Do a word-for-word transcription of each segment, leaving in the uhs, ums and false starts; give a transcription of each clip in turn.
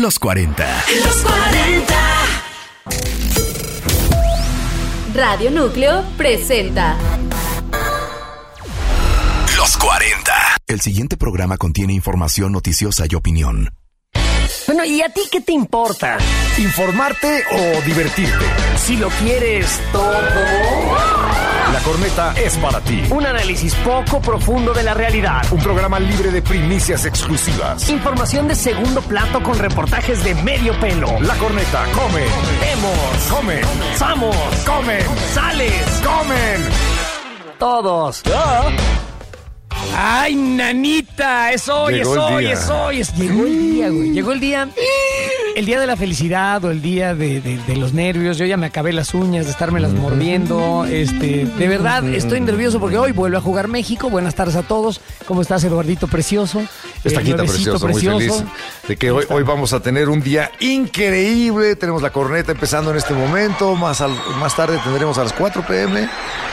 Los cuarenta. Los cuarenta. Radio Núcleo presenta Los cuarenta. El siguiente programa contiene información noticiosa y opinión. Bueno, ¿y a ti qué te importa? ¿Informarte o divertirte? Si lo quieres todo. La corneta es para ti. Un análisis poco profundo de la realidad. Un programa libre de primicias exclusivas. Información de segundo plato con reportajes de medio pelo. La corneta come. Vemos. Come. Vamos. Comen. Sales. Comen. Todos. ¡Ay, nanita! Es hoy, Llegó es el hoy, día. es hoy. Es... Llegó el día, güey. Llegó el día. El día de la felicidad o el día de, de, de los nervios. Yo ya me acabé las uñas de estármelas mordiendo. Este, de verdad, estoy nervioso porque hoy vuelve a jugar México. Buenas tardes a todos. ¿Cómo estás, Eduardito Precioso? Está aquí, precioso, precioso, muy feliz de que hoy, hoy vamos a tener un día increíble. Tenemos la corneta empezando en este momento. Más, al, más tarde tendremos a las cuatro p.m.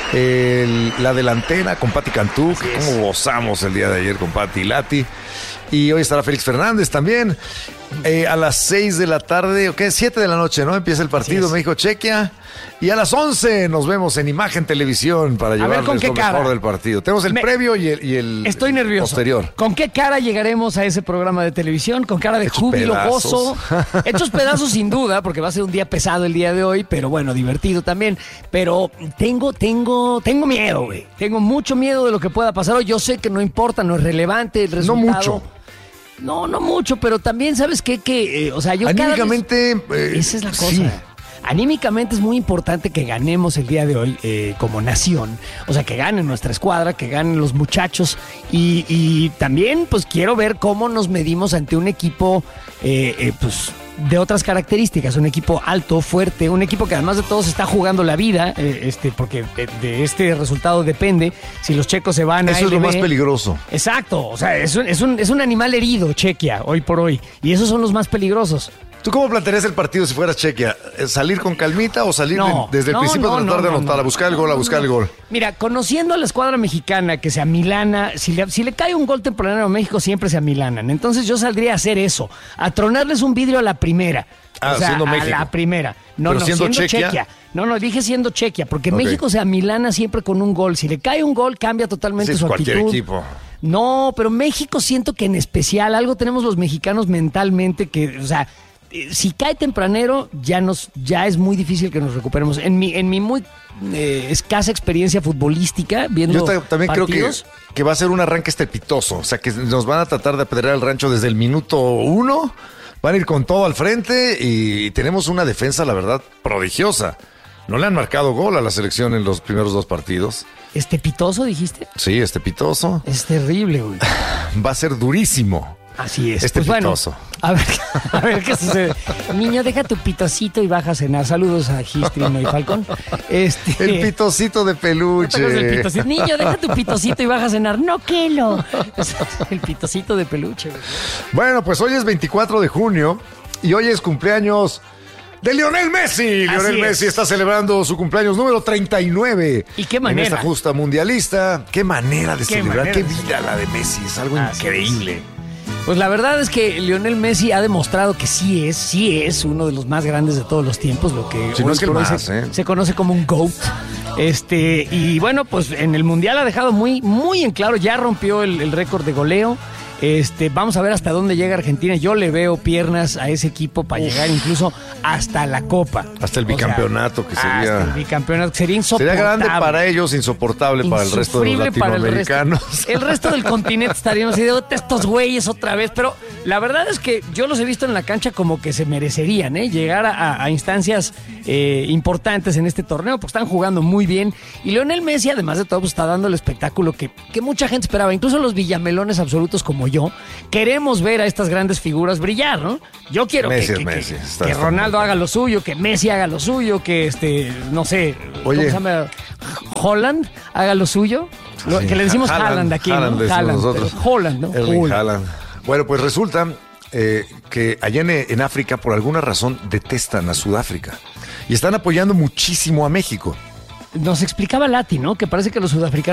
El, la delantera con Pati Cantú. Que cómo gozamos el día de ayer con Pati y Lati. Y hoy estará Félix Fernández también. Eh, a las seis de la tarde, ¿ok? siete de la noche, ¿no? Empieza el partido México-Chequia. Y a las once nos vemos en Imagen Televisión para llevarles lo mejor cara? del partido. Tenemos el Me... previo y el, y el Estoy nervioso. posterior. ¿Con qué cara llegaremos a ese programa de televisión? ¿Con cara de Hechos júbilo, pedazos. gozo? Hechos pedazos sin duda, porque va a ser un día pesado el día de hoy, pero bueno, divertido también. Pero tengo, tengo, tengo miedo, güey. Tengo mucho miedo de lo que pueda pasar hoy. Yo sé que no importa, no es relevante el resultado. No mucho. No, no mucho, pero también, ¿sabes qué? Que, eh, o sea, yo Anímicamente... Cada vez... Eh, esa es la cosa. Sí. Anímicamente es muy importante que ganemos el día de hoy eh, como nación. O sea, que ganen nuestra escuadra, que ganen los muchachos. Y, y también, pues, quiero ver cómo nos medimos ante un equipo, eh, eh, pues... de otras características, un equipo alto, fuerte, un equipo que además de todo se está jugando la vida, eh, este, porque de, de este resultado depende si los checos se van a Eso es lo más peligroso. Exacto, o sea, es un, es un, es un animal herido, Chequia, hoy por hoy, y esos son los más peligrosos. ¿Tú cómo plantearías el partido si fueras Chequia? ¿Salir con calmita o salir no, de, desde el no, principio no, tratar no, de no, anotar, no, a buscar el gol, a buscar no. el gol? Mira, conociendo a la escuadra mexicana, que sea milana, si le, si le cae un gol tempranero a México, siempre se amilanan. Entonces yo saldría a hacer eso, a tronarles un vidrio a la primera. Ah, o sea, siendo México. A la primera. No, Pero no, siendo, siendo Chequia. Chequia. No, no, dije siendo Chequia, porque Okay. México se amilana siempre con un gol. Si le cae un gol, cambia totalmente Sí, su cualquier actitud. equipo. No, pero México siento que en especial, algo tenemos los mexicanos mentalmente que, o sea, si cae tempranero, ya nos, ya es muy difícil que nos recuperemos. En mi, en mi muy eh, escasa experiencia futbolística, viendo Yo ta- también partidos, creo que, que va a ser un arranque estrepitoso. O sea, que nos van a tratar de apedrear el rancho desde el minuto uno. Van a ir con todo al frente y tenemos una defensa, la verdad, prodigiosa. No le han marcado gol a la selección en los primeros dos partidos. ¿Estepitoso dijiste? Sí, estrepitoso. Es terrible, güey. Va a ser durísimo. Así es. Estrepitoso. Pues bueno, a ver, a ver qué sucede. Niño, deja tu pitocito y baja a cenar. Saludos a Gistrino y Falcón. Este, El pitocito de peluche. el pitocito. Niño, deja tu pitocito y baja a cenar. No, Kelo. El pitocito de peluche, güey. Bueno, pues hoy es veinticuatro de junio y hoy es cumpleaños de Lionel Messi. Así Lionel es. Messi está celebrando su cumpleaños número treinta y nueve. ¿Y qué manera? En esta justa mundialista. Qué manera de Qué celebrar. manera Qué de vida la de Messi. Es algo Así increíble. Pues la verdad es que Lionel Messi ha demostrado que sí es, sí es uno de los más grandes de todos los tiempos, lo que, Si no hoy es que el por hoy más, se, ¿eh? se conoce como un GOAT. Este, y bueno, pues en el Mundial ha dejado muy, muy en claro, ya rompió el, el récord de goleo. Este, vamos a ver hasta dónde llega Argentina. Yo le veo piernas a ese equipo para llegar incluso hasta la Copa. Hasta el bicampeonato, o sea, que sería... Hasta el bicampeonato, que sería insoportable. Sería grande para ellos, insoportable para el resto de los Insufrible para el latinoamericanos. resto. El resto del continente estaríamos así de estos güeyes otra vez. Pero la verdad es que yo los he visto en la cancha como que se merecerían, ¿eh? Llegar a, a instancias eh, importantes en este torneo, porque están jugando muy bien. Y Lionel Messi, además de todo, pues, está dando el espectáculo que, que mucha gente esperaba. Incluso los villamelones absolutos como yo, queremos ver a estas grandes figuras brillar, ¿no? Yo quiero Messi que, es que, Messi, que- está- que está Ronaldo haga lo suyo, que Messi haga lo suyo, que este, no sé, Oye. ¿cómo se llama? Holland haga lo suyo. Lo, Sí, que le decimos Haaland, Haaland aquí, Haaland ¿no? decimos Haaland, nosotros. pero Holland, ¿no? Erling Holland. Haaland. Bueno, pues resulta eh, que allá en, en África, por alguna razón, detestan a Sudáfrica. Y están apoyando muchísimo a México. Nos explicaba Lati, ¿no? Que parece que los sudafricanos